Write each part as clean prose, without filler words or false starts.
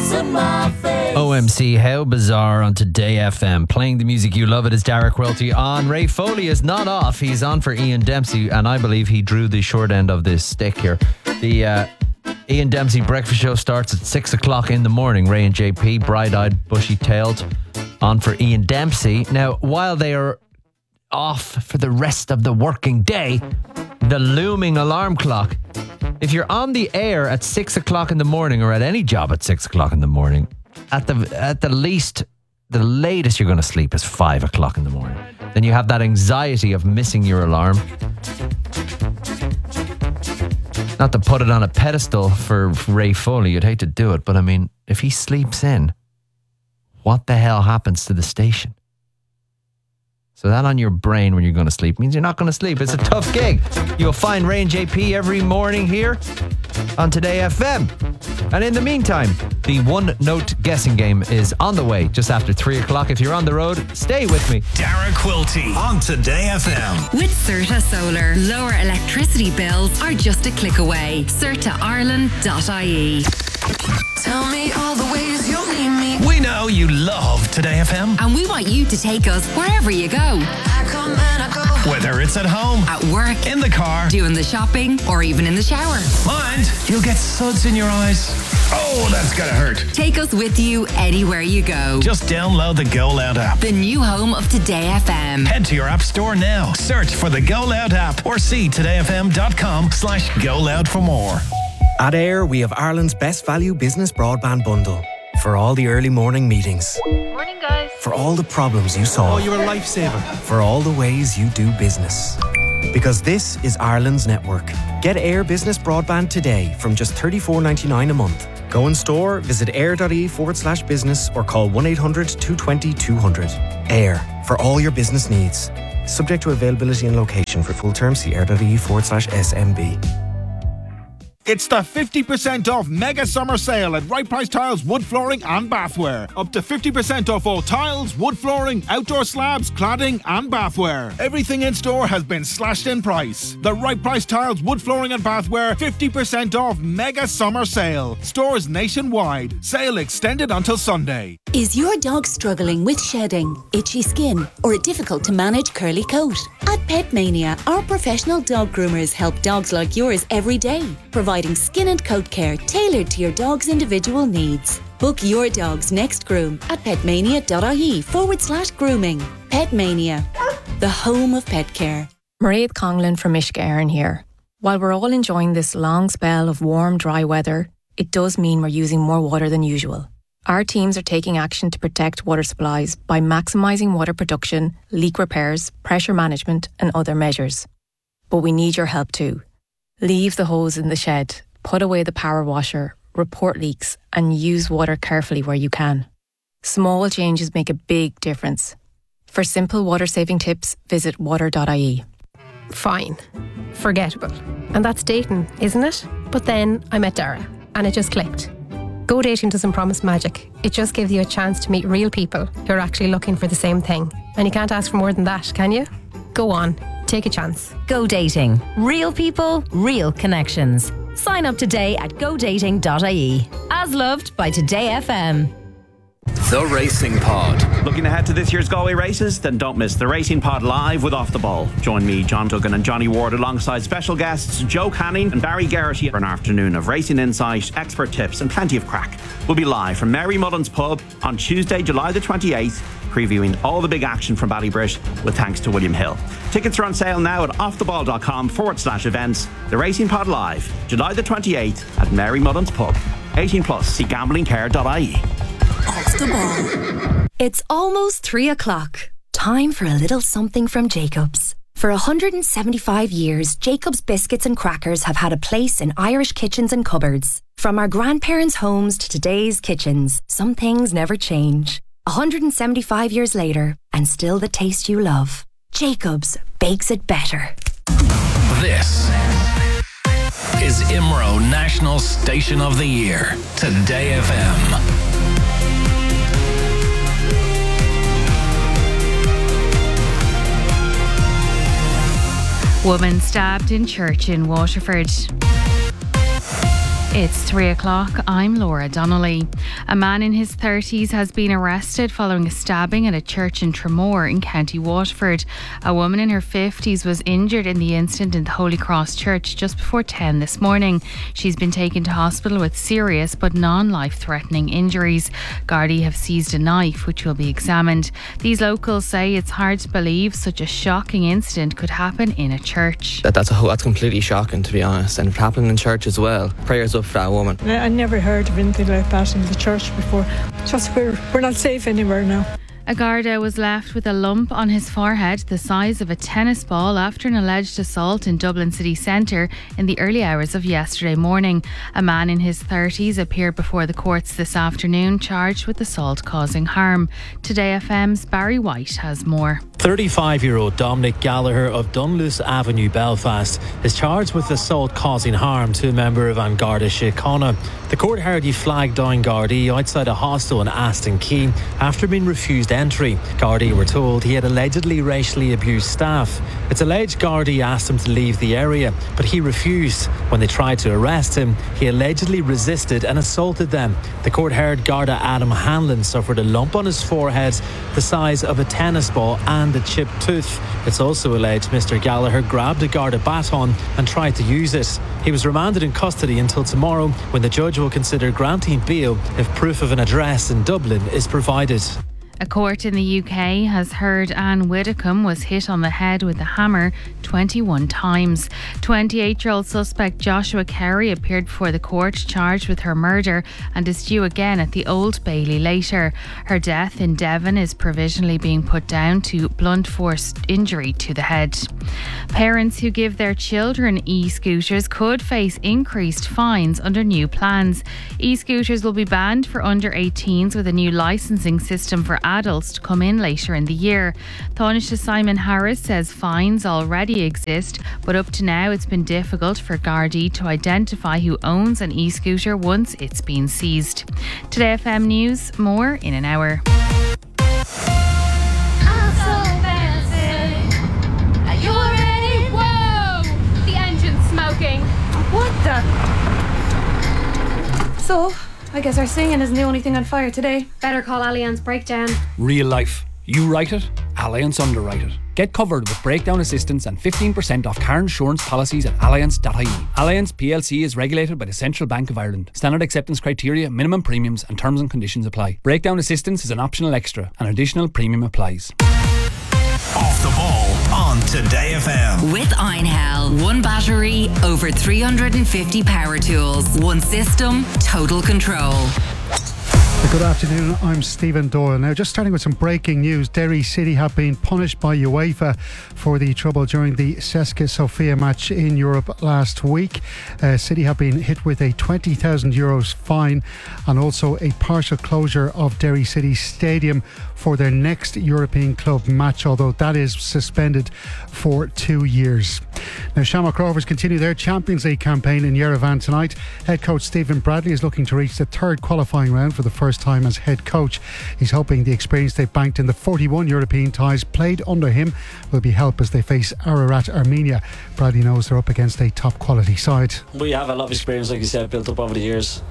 OMC, how bizarre on Today FM. Playing the music you love. It is Derek Welty on. Ray Foley is not off. He's on for Ian Dempsey, and I believe he drew the short end of this stick here. The Ian Dempsey breakfast show starts at 6 o'clock in the morning. Ray and JP, bright-eyed, bushy-tailed, on for Ian Dempsey. Now, while they are off for the rest of the working day, the looming alarm clock. If you're on the air at 6 o'clock in the morning, or at any job at 6 o'clock in the morning, at the least, the latest you're going to sleep is 5 o'clock in the morning. Then you have that anxiety of missing your alarm. Not to put it on a pedestal for Ray Foley, you'd hate to do it, but I mean, if he sleeps in, what the hell happens to the station? So that on your brain when you're going to sleep means you're not going to sleep. It's a tough gig. You'll find Ray and JP every morning here on Today FM. And in the meantime, the one-note guessing game is on the way just after 3 o'clock. If you're on the road, stay with me. Derek Quilty on Today FM. With Certa Solar, lower electricity bills are just a click away. CertaIreland.ie. Tell me all the ways you'll need me. We know you love Today FM. And we want you to take us wherever you go. I come and I go. Whether it's at home, At work, in the car, doing the shopping, or even in the shower. mind, you'll get suds in your eyes. Oh, that's gotta hurt. Take us with you anywhere you go. Just download the Go Loud app. The new home of Today FM. Head to your app store now. Search for the Go Loud app or see todayfm.com/Go Loud for more. At Air, we have Ireland's best value business broadband bundle. For all the early morning meetings. Morning, guys. For all the problems you solve. Oh, you're a lifesaver. For all the ways you do business. Because this is Ireland's network. Get Air Business Broadband today from just $34.99 a month. Go in store, visit air.ie/business or call 1-800-220-200. Air, for all your business needs. Subject to availability and location. For full terms, see air.ie/SMB. It's the 50% off mega summer sale at Right Price Tiles, wood flooring and bathware. Up to 50% off all tiles, wood flooring, outdoor slabs, cladding and bathware. Everything in store has been slashed in price. The Right Price Tiles, wood flooring and bathware 50% off mega summer sale. Stores nationwide. Sale extended until Sunday. Is your dog struggling with shedding, itchy skin, or a difficult to manage curly coat? At Pet Mania, our professional dog groomers help dogs like yours every day, providing skin and coat care tailored to your dog's individual needs. Book your dog's next groom at petmania.ie/grooming. Pet Mania, the home of pet care. Mairead Conlon from Uisce Éireann here. While we're all enjoying this long spell of warm, dry weather, it does mean we're using more water than usual. Our teams are taking action to protect water supplies by maximising water production, leak repairs, pressure management and other measures. But we need your help too. Leave the hose in the shed, put away the power washer, report leaks and use water carefully where you can. Small changes make a big difference. For simple water-saving tips, visit water.ie. Fine. Forgettable. And that's dating, isn't it? But then I met Dara and it just clicked. Go Dating doesn't promise magic. It just gives you a chance to meet real people who are actually looking for the same thing. And you can't ask for more than that, can you? Go on, take a chance. Go Dating. Real people, real connections. Sign up today at godating.ie. As loved by Today FM. The Racing Pod. Looking ahead to this year's Galway races? Then don't miss the Racing Pod live with Off the Ball. Join me, John Duggan and Johnny Ward alongside special guests Joe Canning and Barry Garrity for an afternoon of racing insight, expert tips and plenty of crack. We'll be live from Mary Mullen's Pub on Tuesday, July the 28th, previewing all the big action from Ballybrit with thanks to William Hill. Tickets are on sale now at offtheball.com/events. The Racing Pod live, July the 28th at Mary Mullen's Pub. 18 plus, see gamblingcare.ie. Off the ball. It's almost 3 o'clock. Time for a little something from Jacobs. For 175 years, Jacobs biscuits and crackers have had a place in Irish kitchens and cupboards. From our grandparents' homes to today's kitchens, some things never change. 175 years later, and still the taste you love. Jacobs bakes it better. This is IMRO National Station of the Year. Today FM. Woman stabbed in church in Waterford. It's 3 o'clock. I'm Laura Donnelly. A man in his 30s has been arrested following a stabbing at a church in Tramore in County Waterford. A woman in her 50s was injured in the incident in the Holy Cross Church just before 10 this morning. She's been taken to hospital with serious but non-life-threatening injuries. Gardaí have seized a knife which will be examined. These locals say it's hard to believe such a shocking incident could happen in a church. That's completely shocking, to be honest, and it happened in church as well. Prayers up for that woman. I never heard of anything like that in the church before. Just we're not safe anywhere now. A Garda was left with a lump on his forehead the size of a tennis ball after an alleged assault in Dublin city centre in the early hours of yesterday morning. A man in his 30s appeared before the courts this afternoon charged with assault causing harm. Today FM's Barry White has more. 35-year-old Dominic Gallagher of Dunluce Avenue, Belfast, is charged with assault causing harm to a member of An Garda Síochána. The court heard he flagged down Gardaí outside a hostel in Aston Quay after being refused entry. Gardaí were told he had allegedly racially abused staff. It's alleged Gardaí asked him to leave the area, but he refused. When they tried to arrest him, he allegedly resisted and assaulted them. The court heard Garda Adam Hanlon suffered a lump on his forehead the size of a tennis ball and a chipped tooth. It's also alleged Mr Gallagher grabbed a Garda baton and tried to use it. He was remanded in custody until tomorrow, when the judge will consider granting bail if proof of an address in Dublin is provided. A court in the UK has heard Anne Widdecombe was hit on the head with a hammer 21 times. 28-year-old suspect Joshua Carey appeared before the court charged with her murder and is due again at the Old Bailey later. Her death in Devon is provisionally being put down to blunt force injury to the head. Parents who give their children e-scooters could face increased fines under new plans. E-scooters will be banned for under 18s with a new licensing system for adults to come in later in the year. Taoiseach Simon Harris says fines already exist, but up to now it's been difficult for Gardaí to identify who owns an e-scooter once it's been seized. Today FM News, more in an hour. What the? So, I guess our singing isn't the only thing on fire today. Better call Allianz Breakdown. Real life. You write it, Allianz underwrite it. Get covered with breakdown assistance and 15% off car insurance policies at allianz.ie. Allianz PLC is regulated by the Central Bank of Ireland. Standard acceptance criteria, minimum premiums and terms and conditions apply. Breakdown assistance is an optional extra. An additional premium applies. Off the ball on Today FM. With Einhell, one battery, over 350 power tools, one system, total control. Good afternoon, I'm Stephen Doyle. Now, just starting with some breaking news. Derry City have been punished by UEFA for the trouble during the CSKA Sofia match in Europe last week. City have been hit with a €20,000 fine and also a partial closure of Derry City Stadium for their next European club match, although that is suspended for 2 years. Now, Shamrock Rovers continue their Champions League campaign in Yerevan tonight. Head coach Stephen Bradley is looking to reach the third qualifying round for the first time as head coach. He's hoping the experience they've banked in the 41 European ties played under him will be help as they face Ararat Armenia. Bradley knows they're up against a top quality side. We have a lot of experience, like you said, built up over the years.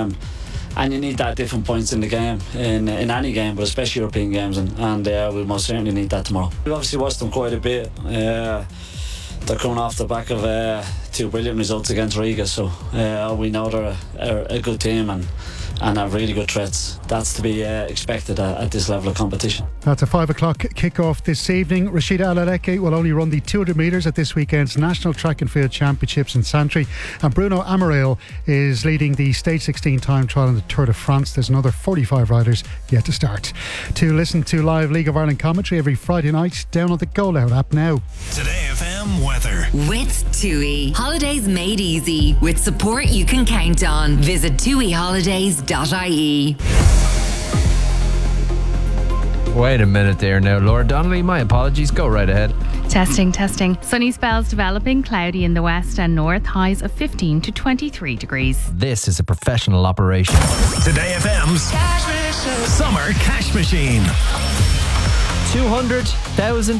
And you need that at different points in the game, in any game, but especially European games, and we most certainly need that tomorrow. We've obviously watched them quite a bit. They're coming off the back of 2 brilliant results against Riga, so we know they're a good team and have really good threats. That's to be expected at this level of competition. That's a 5 o'clock kick-off this evening. Rashida Alaleke will only run the 200 metres at this weekend's National Track and Field Championships in Santry, and Bruno Amaral is leading the Stage 16 time trial in the Tour de France. There's another 45 riders yet to start. To listen to live League of Ireland commentary every Friday night, download the Go Loud app now. Today FM weather. With TUI. Holidays made easy. With support you can count on. Visit tuiholidays.ie. Wait a minute there now, Laura Donnelly. My apologies. Go right ahead. Testing. Sunny spells developing, cloudy in the west and north, highs of 15 to 23 degrees. This is a professional operation. Today FM's Summer Cash Machine.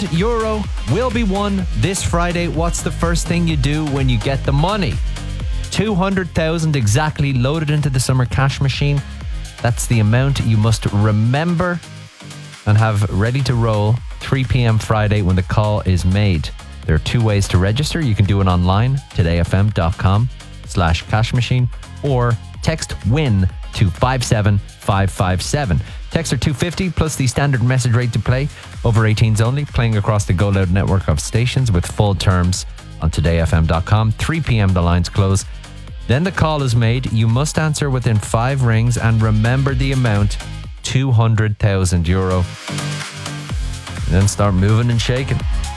€200,000 will be won this Friday. What's the first thing you do when you get the money? 200,000 exactly loaded into the summer cash machine. That's the amount you must remember and have ready to roll 3 p.m. Friday when the call is made. There are 2 ways to register. You can do it online, todayfm.com/cash machine, or text WIN to 57557. Texts are $2.50 plus the standard message rate to play. Over 18s only, playing across the Go Loud network of stations with full terms on todayfm.com. 3 p.m. the lines close. Then the call is made. You must answer within 5 rings and remember the amount, €200,000. Then start moving and shaking.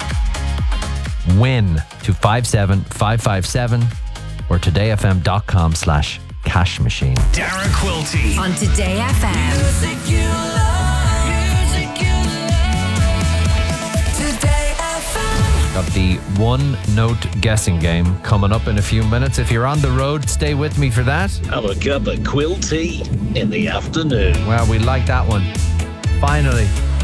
Win to 57557 or todayfm.com/cash machine. Dara Quilty on Today FM. Music you love. Music you love. Today FM. Got the 1-note guessing game coming up in a few minutes. If you're on the road, stay with me for that. Have a cup of Quilty in the afternoon. Well, we like that one. Finally.